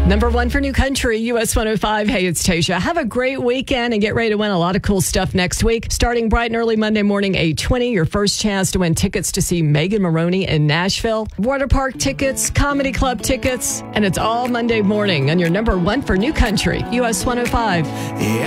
Number one for New Country, US 105. Hey, it's Tasia. Have a great weekend and get ready to win a lot of cool stuff next week. Starting bright and early Monday morning, 8:20, your first chance to win tickets to see Megan Maroney in Nashville, water park tickets, comedy club tickets, and it's all Monday morning on your number one for New Country, US 105.